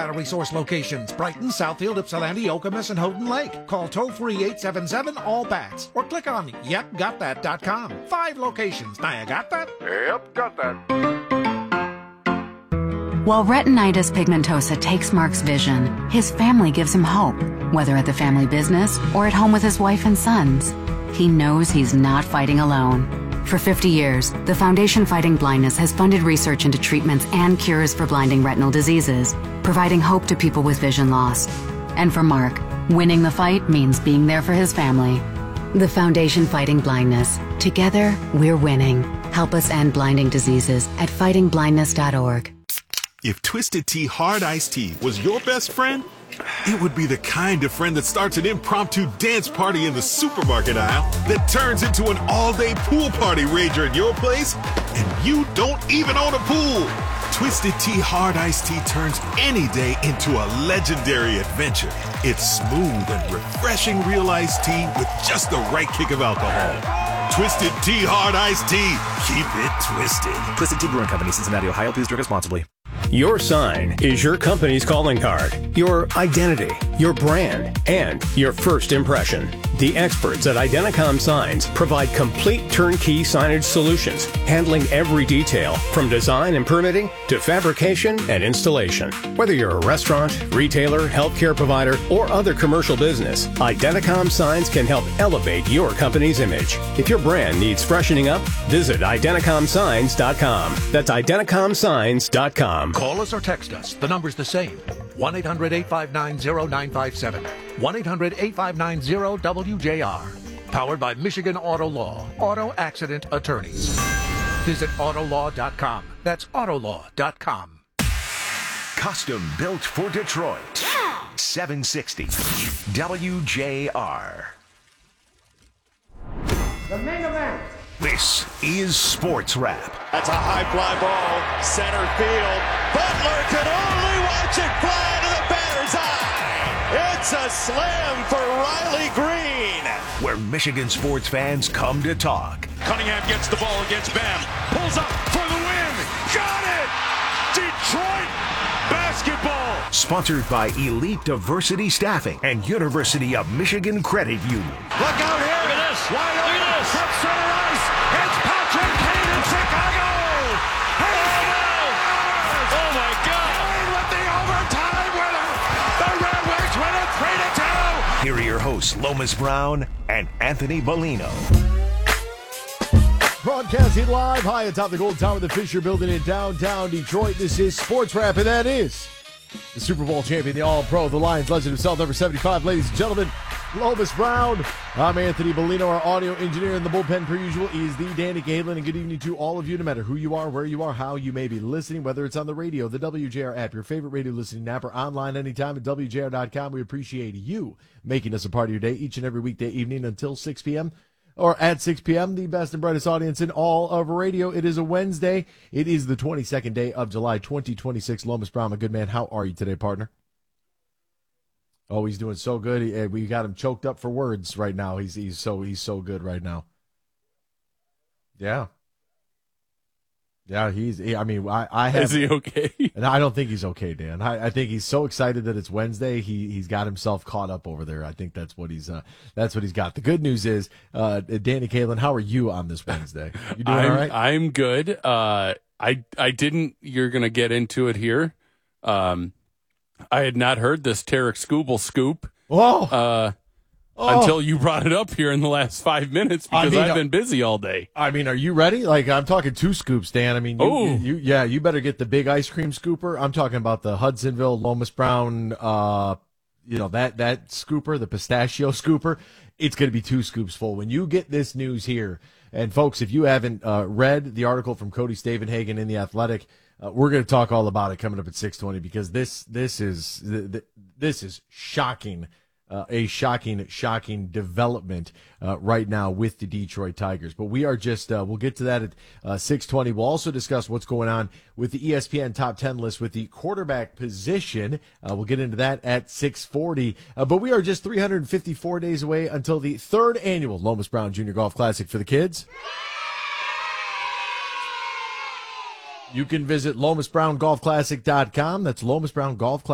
Resource locations: Brighton, Southfield, Ypsilanti, Okemos, and Houghton Lake. Call toll-free 877-ALL-BATS or click on yepgotthat.com. 5 locations. Now you got that? Yep, got that. While retinitis pigmentosa takes Mark's vision, his family gives him hope, whether at the family business or at home with his wife and sons. He knows he's not fighting alone. For 50 years, the Foundation Fighting Blindness has funded research into treatments and cures for blinding retinal diseases, providing hope to people with vision loss. And for Mark, winning the fight means being there for his family. The Foundation Fighting Blindness. Together, we're winning. Help us end blinding diseases at fightingblindness.org. If Twisted Tea Hard Iced Tea was your best friend, it would be the kind of friend that starts an impromptu dance party in the supermarket aisle that turns into an all-day pool party rager at your place, and you don't even own a pool. Twisted Tea Hard Iced Tea turns any day into a legendary adventure. It's smooth and refreshing real iced tea with just the right kick of alcohol. Twisted Tea Hard Iced Tea. Keep it twisted. Twisted Tea Brewing Company, Cincinnati, Ohio. Please drink responsibly. Your sign is your company's calling card, your identity, your brand, and your first impression. The experts at Identicom Signs provide complete turnkey signage solutions, handling every detail from design and permitting to fabrication and installation. Whether you're a restaurant, retailer, healthcare provider, or other commercial business, Identicom Signs can help elevate your company's image. If your brand needs freshening up, visit IdenticomSigns.com. That's IdenticomSigns.com. Call us or text us. The number's the same. 1-800-859-0957. 1-800-859-0WJR. Powered by Michigan Auto Law. Auto Accident Attorneys. Visit Autolaw.com. That's Autolaw.com. Custom built for Detroit. 760 WJR. The main event. This is Sports Wrap. That's a high fly ball, center field. Butler can only watch it fly to the batter's eye. It's a slam for Riley Green. Where Michigan sports fans come to talk. Cunningham gets the ball against Bam. Pulls up for the win. Got it! Detroit basketball. Sponsored by Elite Diversity Staffing and University of Michigan Credit Union. Look out here. Look at this. Wide open. From center ice. It's Patrick Kane in Chicago. Oh my God. With the overtime winner. The Red Wings win it 3-2. Here are your hosts, Lomas Brown and Anthony Bellino. Broadcasting live high atop the Gold Tower of the Fisher Building in downtown Detroit. This is Sports Wrap, and that is the Super Bowl champion, the All-Pro, the Lions legend himself, number 75. Ladies and gentlemen, Lomas Brown. I'm Anthony Bellino. Our audio engineer in the bullpen, per usual, is the Danny Galen. And good evening to all of you, no matter who you are, where you are, how you may be listening, whether it's on the radio, the WJR app, your favorite radio listening app, or online anytime at WJR.com. We appreciate you making us a part of your day each and every weekday evening until 6 p.m. or at 6 p.m., the best and brightest audience in all of radio. It is a Wednesday. It is the 22nd day of July, 2026. Lomas Brown, my good man, how are you today, partner? Oh, he's doing so good. We got him choked up for words right now. He's so good right now. Yeah. Yeah, I have. Is he okay? And I don't think he's okay, Dan. I think he's so excited that it's Wednesday. He's got himself caught up over there. I think that's what he's got. The good news is, Danny Kalen, how are you on this Wednesday? You doing all right? I'm good. I didn't. You're gonna get into it here. I had not heard this Tarek Skubal scoop. Until you brought it up here in the last 5 minutes because I've been busy all day. I mean, are you ready? Like, I'm talking 2 scoops, Dan. I mean, you better get the big ice cream scooper. I'm talking about the Hudsonville Lomas Brown, that scooper, the pistachio scooper. It's going to be 2 scoops full. When you get this news here, and folks, if you haven't read the article from Cody Stavenhagen in The Athletic, we're going to talk all about it coming up at 6:20 because this is shocking. A shocking development right now with the Detroit Tigers. But we are just, we'll get to that at 6:20. We'll also discuss what's going on with the ESPN Top 10 list with the quarterback position. We'll get into that at 6:40. But we are just 354 days away until the 3rd annual Lomas Brown Junior Golf Classic for the kids. You can visit LomasBrownGolfClassic.com. That's Lomas Brown Golf Classic.